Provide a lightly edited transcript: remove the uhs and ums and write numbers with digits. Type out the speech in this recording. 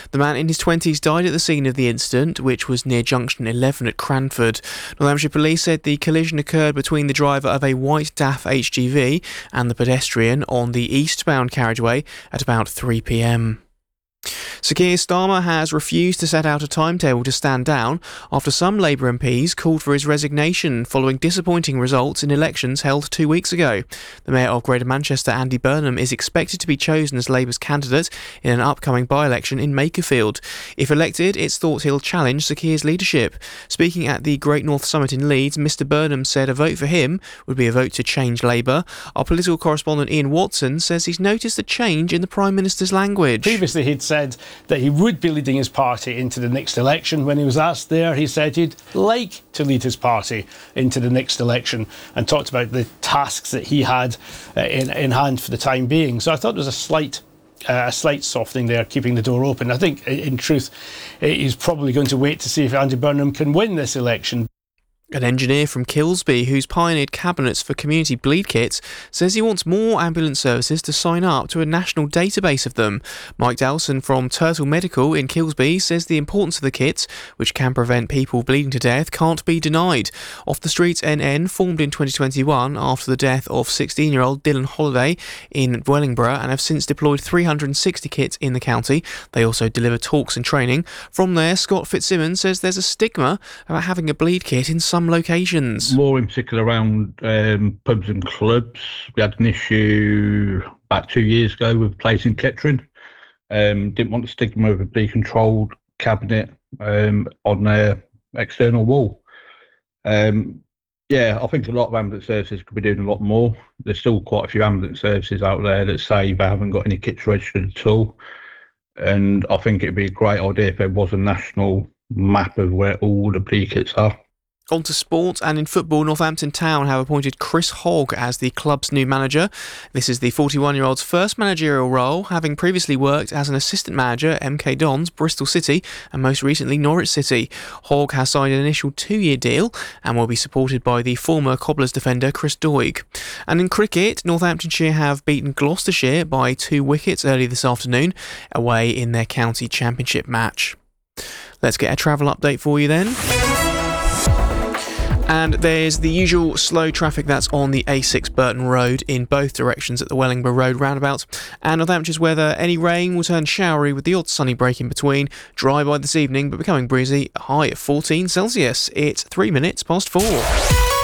The man in his 20s died at the scene of the incident, which was near Junction 11 at Cranford. Northamptonshire Police said the collision occurred between the driver of a white DAF HGV and the pedestrian on the eastbound carriageway at about 3 p.m. Sir Keir Starmer has refused to set out a timetable to stand down after some Labour MPs called for his resignation following disappointing results in elections held 2 weeks ago. The Mayor of Greater Manchester, Andy Burnham, is expected to be chosen as Labour's candidate in an upcoming by-election in Makerfield. If elected, it's thought he'll challenge Sir Keir's leadership. Speaking at the Great North Summit in Leeds, Mr Burnham said a vote for him would be a vote to change Labour. Our political correspondent Ian Watson says he's noticed a change in the Prime Minister's language. Previously he'd said that he would be leading his party into the next election. When he was asked there, he said he'd like to lead his party into the next election and talked about the tasks that he had in hand for the time being. So I thought there was a slight softening there, keeping the door open. I think, in truth, he's probably going to wait to see if Andy Burnham can win this election. An engineer from Kilsby, who's pioneered cabinets for community bleed kits, says he wants more ambulance services to sign up to a national database of them. Mike Dowson from Turtle Medical in Kilsby says the importance of the kits, which can prevent people bleeding to death, can't be denied. Off the Streets NN formed in 2021 after the death of 16-year-old Dylan Holliday in Wellingborough and have since deployed 360 kits in the county. They also deliver talks and training. From there, Scott Fitzsimmons says there's a stigma about having a bleed kit in some locations. More in particular around pubs and clubs. We had an issue about 2 years ago with a place in Kettering. Didn't want the stigma of a bleed-controlled cabinet on their external wall. I think a lot of ambulance services could be doing a lot more. There's still quite a few ambulance services out there that say they haven't got any kits registered at all. And I think it'd be a great idea if there was a national map of where all the bleed kits are. On to sport, and in football, Northampton Town have appointed Chris Hogg as the club's new manager. This is the 41-year-old's first managerial role, having previously worked as an assistant manager at MK Dons, Bristol City, and most recently Norwich City. Hogg has signed an initial 2-year deal and will be supported by the former Cobblers defender Chris Doig. And in cricket, Northamptonshire have beaten Gloucestershire by 2 wickets early this afternoon, away in their county championship match. Let's get a travel update for you then. And there's the usual slow traffic that's on the A6 Burton Road in both directions at the Wellingborough Road roundabout. And Northampton's weather, any rain will turn showery with the odd sunny break in between. Dry by this evening, but becoming breezy, high at 14 Celsius. It's 3 minutes past 4.